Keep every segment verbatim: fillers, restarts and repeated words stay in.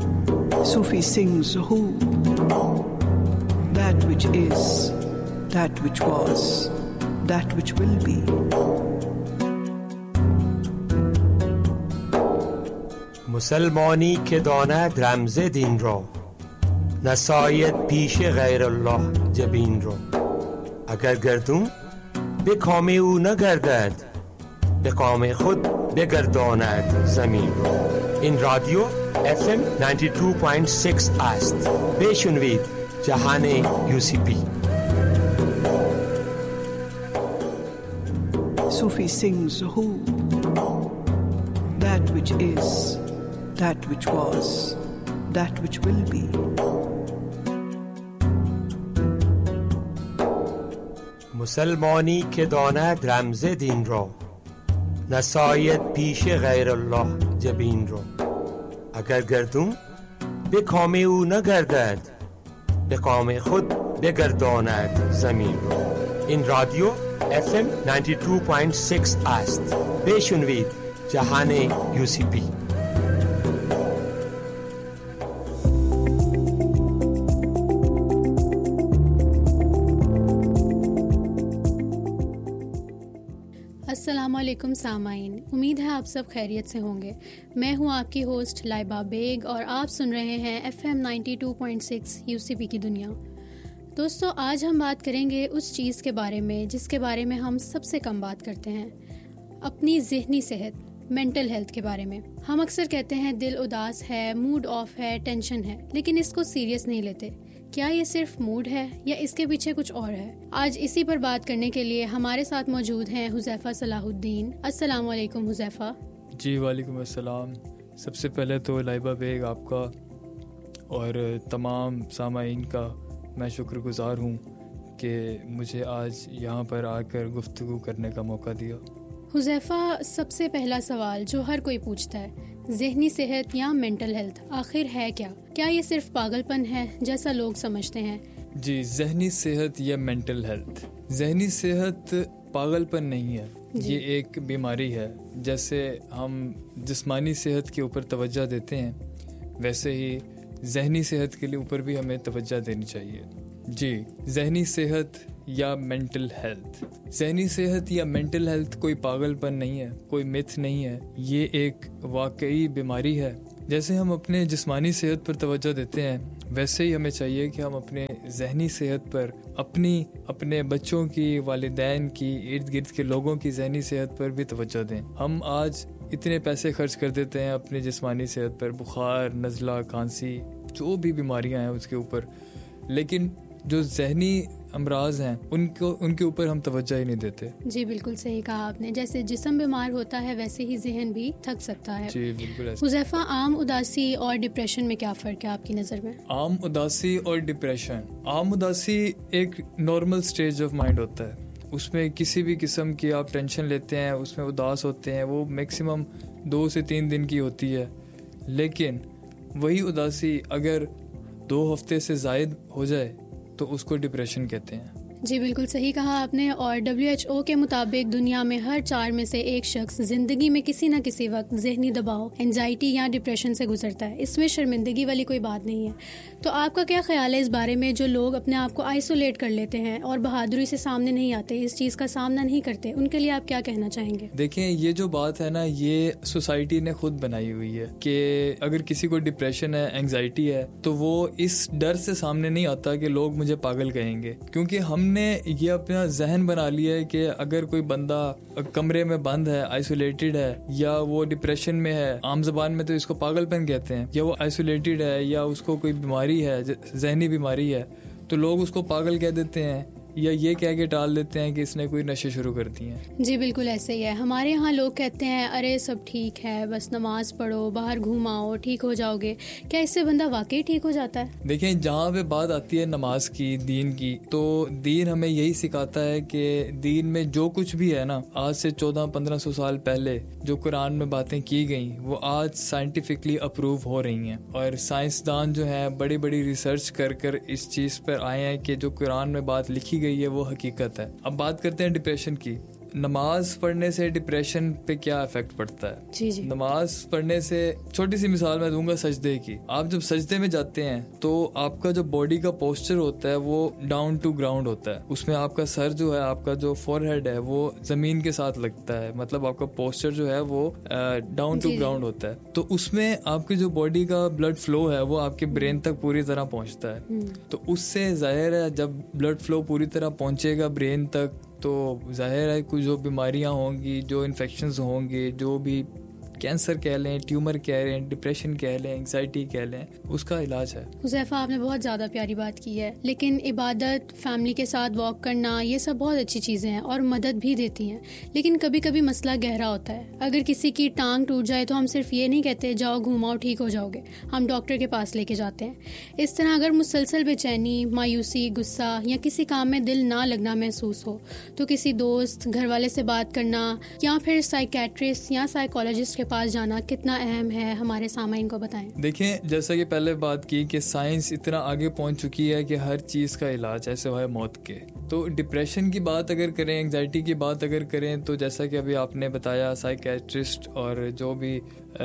Sufi sings who, that which is, that which was, that which will be. مسلمانی که داند رمز دین را، نساید پیش غیر الله جبین را. اگر گردون به کام او نگردد، به کام خود بگرداند زمین را. این رادیو اف ام نود و دو ممیز شش است. بشنوید جهان you C P. Sufi sings who, that which is, that which was, that which will be. مسلمانی که داند رمز دین را، نساید پیش غیر الله جبین را. اگر گردون به کام او نگردد، به کام خود بگرداند زمین را. این رادیو اف ام نود و دو ممیز شش است. بشنوید جهان یو سی پی. السلام علیکم سامعین، امید ہے آپ سب خیریت سے ہوں گے۔ میں ہوں آپ کی ہوسٹ لائبہ بیگ اور آپ سن رہے ہیں F M ninety two point six you سی پی کی دنیا۔ دوستو، آج ہم بات کریں گے اس چیز کے بارے میں جس کے بارے میں ہم سب سے کم بات کرتے ہیں، اپنی ذہنی صحت، مینٹل ہیلتھ کے بارے میں۔ ہم اکثر کہتے ہیں دل اداس ہے، موڈ آف ہے، ٹینشن ہے، لیکن اس کو سیریس نہیں لیتے۔ کیا یہ صرف موڈ ہے یا اس کے پیچھے کچھ اور ہے؟ آج اسی پر بات کرنے کے لیے ہمارے ساتھ موجود ہیں حذیفہ صلاح الدین۔ السلام علیکم حذیفہ۔ جی وعلیکم السلام۔ سب سے پہلے تو لائبہ بیگ آپ کا اور تمام سامعین کا میں شکر گزار ہوں کہ مجھے آج یہاں پر آ کر گفتگو کرنے کا موقع دیا۔ حذیفہ، سب سے پہلا سوال جو ہر کوئی پوچھتا ہے، ذہنی صحت یا مینٹل ہیلتھ آخر ہے کیا؟ کیا یہ صرف پاگل پن ہے جیسا لوگ سمجھتے ہیں؟ جی، ذہنی صحت یا مینٹل ہیلتھ، ذہنی صحت پاگل پن نہیں ہے جی۔ یہ ایک بیماری ہے۔ جیسے ہم جسمانی صحت کے اوپر توجہ دیتے ہیں، ویسے ہی ذہنی صحت کے لیے اوپر بھی ہمیں توجہ دینی چاہیے۔ جی، ذہنی صحت یا مینٹل ہیلتھ، ذہنی صحت یا مینٹل ہیلتھ کوئی پاگل پن نہیں ہے، کوئی متھ نہیں ہے، یہ ایک واقعی بیماری ہے۔ جیسے ہم اپنے جسمانی صحت پر توجہ دیتے ہیں، ویسے ہی ہمیں چاہیے کہ ہم اپنے ذہنی صحت پر، اپنی اپنے بچوں کی، والدین کی، ارد گرد کے لوگوں کی ذہنی صحت پر بھی توجہ دیں۔ ہم آج اتنے پیسے خرچ کر دیتے ہیں اپنی جسمانی صحت پر، بخار، نزلہ، کھانسی، جو بھی بیماریاں ہیں اس کے اوپر، لیکن جو ذہنی امراض ہیں ان کو ان کے اوپر ہم توجہ ہی نہیں دیتے۔ جی بالکل صحیح کہا آپ نے۔ جیسے جسم بیمار ہوتا ہے ویسے ہی ذہن بھی تھک سکتا ہے۔ جی بالکل ایسا۔ حذیفہ، عام اداسی اور ڈپریشن میں کیا فرق ہے آپ کی نظر میں؟ عام اداسی اور ڈپریشن، عام اداسی ایک نارمل سٹیج آف مائنڈ ہوتا ہے، اس میں کسی بھی قسم کی آپ ٹینشن لیتے ہیں، اس میں اداس ہوتے ہیں، وہ میکسیمم دو سے تین دن کی ہوتی ہے۔ لیکن وہی اداسی اگر دو ہفتے سے زائد ہو جائے تو اس کو ڈپریشن کہتے ہیں۔ جی بالکل صحیح کہا آپ نے۔ اور ڈبلیو ایچ او کے مطابق دنیا میں ہر چار میں سے ایک شخص زندگی میں کسی نہ کسی وقت ذہنی دباؤ، انزائٹی یا ڈپریشن سے گزرتا ہے۔ اس میں شرمندگی والی کوئی بات نہیں ہے۔ تو آپ کا کیا خیال ہے اس بارے میں، جو لوگ اپنے آپ کو آئسولیٹ کر لیتے ہیں اور بہادری سے سامنے نہیں آتے، اس چیز کا سامنا نہیں کرتے، ان کے لیے آپ کیا کہنا چاہیں گے؟ دیکھیں، یہ جو بات ہے نا، یہ سوسائٹی نے خود بنائی ہوئی ہے کہ اگر کسی کو ڈپریشن ہے، انگزائٹی ہے، تو وہ اس ڈر سے سامنے نہیں آتا کہ لوگ مجھے پاگل کہیں گے، کیونکہ ہم نے یہ اپنا ذہن بنا لیا ہے کہ اگر کوئی بندہ کمرے میں بند ہے، آئسولیٹڈ ہے، یا وہ ڈپریشن میں ہے، عام زبان میں تو اس کو پاگل پن کہتے ہیں، یا وہ آئسولیٹڈ ہے یا اس کو کوئی بیماری ہے، ذہنی بیماری ہے، تو لوگ اس کو پاگل کہہ دیتے ہیں یا یہ کہہ کے ٹال دیتے ہیں کہ اس نے کوئی نشے شروع کر دی ہیں۔ جی بالکل ایسے ہی ہے۔ ہمارے یہاں لوگ کہتے ہیں ارے سب ٹھیک ہے، بس نماز پڑھو، باہر گھوماؤ، ٹھیک ہو جاؤ گے۔ کیا اس سے بندہ واقعی ٹھیک ہو جاتا ہے؟ دیکھیں، جہاں پہ بات آتی ہے نماز کی، دین کی، تو دین ہمیں یہی سکھاتا ہے کہ دین میں جو کچھ بھی ہے نا، آج سے چودہ پندرہ سو سال پہلے جو قرآن میں باتیں کی گئیں، وہ آج سائنٹیفکلی اپروو ہو رہی ہیں، اور سائنسدان جو ہیں بڑی بڑی ریسرچ کر کر اس چیز پر آئے ہیں کہ جو قرآن میں بات لکھی گئی ہے وہ حقیقت ہے۔ اب بات کرتے ہیں ڈپریشن کی۔ نماز پڑھنے سے ڈپریشن پہ کیا افیکٹ پڑتا ہے. جی جی نماز پڑھنے سے چھوٹی سی مثال میں دوں گا سجدے کی. آپ جب سجدے میں جاتے ہیں تو آپ کا جو باڈی کا پوسچر ہوتا ہے وہ ڈاؤن ٹو گراؤنڈ ہوتا ہے. اس میں آپ کا سر جو ہے, آپ کا جو فور ہیڈ ہے وہ زمین کے ساتھ لگتا ہے, مطلب آپ کا پوسچر جو ہے وہ ڈاؤن ٹو گراؤنڈ ہوتا ہے. تو اس میں آپ کی جو باڈی کا بلڈ فلو ہے وہ آپ کے برین تک پوری طرح پہنچتا ہے. تو اس سے ظاہر ہے جب بلڈ فلو پوری طرح پہنچے گا برین تک تو ظاہر ہے کچھ جو بیماریاں ہوں گی, جو انفیکشنز ہوں گے, جو بھی کینسر کہہ لیں, ٹیومر کہہ لیں, ڈپریشن کہہ لیں, انگزائٹی کہہ لیں, اس کا علاج ہے. حذیفہ آپ نے بہت زیادہ پیاری بات کی ہے, لیکن عبادت, فیملی کے ساتھ واک کرنا, یہ سب بہت اچھی چیزیں ہیں اور مدد بھی دیتی ہیں, لیکن کبھی کبھی مسئلہ گہرا ہوتا ہے. اگر کسی کی ٹانگ ٹوٹ جائے تو ہم صرف یہ نہیں کہتے جاؤ گھوماؤ ٹھیک ہو جاؤ گے, ہم ڈاکٹر کے پاس لے کے جاتے ہیں. اس طرح اگر مسلسل بے چینی, مایوسی, غصہ یا کسی کام میں دل نہ لگنا محسوس ہو تو کسی دوست, گھر والے سے بات کرنا یا پھر سائیکیٹرسٹ یا سائیکالوجسٹ کے پاس جانا کتنا اہم ہے, ہمارے سامعین کو بتائیں. دیکھیں, جیسا کہ پہلے بات کی کہ سائنس اتنا آگے پہنچ چکی ہے کہ ہر چیز کا علاج ہے سوائے موت کے. تو ڈپریشن کی بات اگر کریں, انگزائٹی کی بات اگر کریں, تو جیسا کہ ابھی آپ نے بتایا سائیکیٹرسٹ اور جو بھی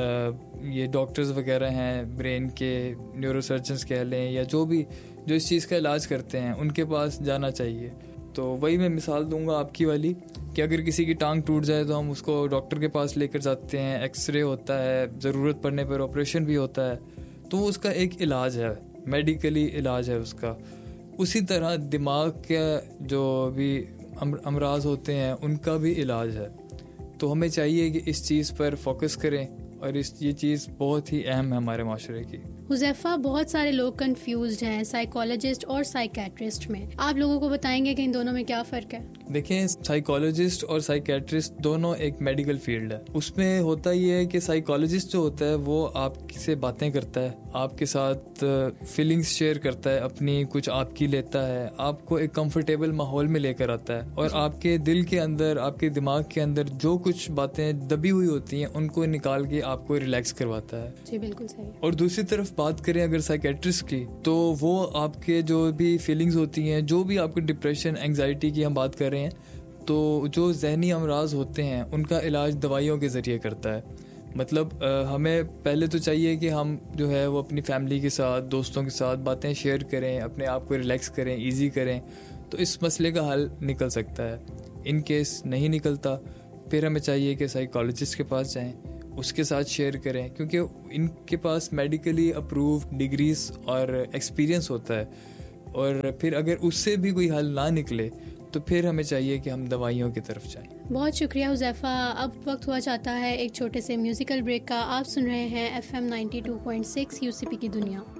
یہ ڈاکٹرز وغیرہ ہیں, برین کے نیورو سرجنز کہہ لیں, یا جو بھی جو اس چیز کا علاج کرتے ہیں, ان کے پاس جانا چاہیے. تو وہی میں مثال دوں گا آپ کی والی کہ اگر کسی کی ٹانگ ٹوٹ جائے تو ہم اس کو ڈاکٹر کے پاس لے کر جاتے ہیں, ایکس رے ہوتا ہے, ضرورت پڑنے پر آپریشن بھی ہوتا ہے, تو اس کا ایک علاج ہے, میڈیکلی علاج ہے اس کا. اسی طرح دماغ کے جو بھی امراض ہوتے ہیں ان کا بھی علاج ہے. تو ہمیں چاہیے کہ اس چیز پر فوکس کریں, اور اس یہ چیز بہت ہی اہم ہے ہمارے معاشرے کی. حذیفہ, بہت سارے لوگ کنفیوزڈ ہیں سائیکالوجسٹ اور سائیکیٹرسٹ میں, آپ لوگوں کو بتائیں گے کہ ان دونوں میں کیا فرق ہے؟ دیکھیں, سائیکالوجسٹ اور سائیکیٹرسٹ دونوں ایک میڈیکل فیلڈ ہے. اس میں ہوتا یہ ہے کہ سائیکالوجسٹ جو ہوتا ہے وہ آپ سے باتیں کرتا ہے, آپ کے ساتھ فیلنگس شیئر کرتا ہے, اپنی کچھ آپ کی لیتا ہے, آپ کو ایک کمفرٹیبل ماحول میں لے کر آتا ہے, اور آپ کے دل کے اندر, آپ کے دماغ کے اندر جو کچھ باتیں دبی ہوئی ہوتی ہیں ان کو نکال کے آپ کو ریلیکس کرواتا ہے. جی بالکل صحیح. اور دوسری طرف بات کریں اگر سائیکیٹرسٹ کی, تو وہ آپ کے جو بھی فیلنگز ہوتی ہیں, جو بھی آپ کے ڈپریشن, انگزائٹی کی ہم بات کر رہے ہیں, تو جو ذہنی امراض ہوتے ہیں ان کا علاج دوائیوں کے ذریعے کرتا ہے. مطلب ہمیں پہلے تو چاہیے کہ ہم جو ہے وہ اپنی فیملی کے ساتھ, دوستوں کے ساتھ باتیں شیئر کریں, اپنے آپ کو ریلیکس کریں, ایزی کریں, تو اس مسئلے کا حل نکل سکتا ہے. ان کیس نہیں نکلتا پھر ہمیں چاہیے کہ سائیکالوجسٹ کے پاس جائیں, اس کے ساتھ شیئر کریں, کیونکہ ان کے پاس میڈیکلی اپروو ڈگریز اور ایکسپیرینس ہوتا ہے. اور پھر اگر اس سے بھی کوئی حل نہ نکلے تو پھر ہمیں چاہیے کہ ہم دوائیوں کی طرف جائیں. بہت شکریہ حذیفہ. اب وقت ہوا چاہتا ہے ایک چھوٹے سے میوزیکل بریک کا. آپ سن رہے ہیں F M ninety two point six you سی پی کی دنیا.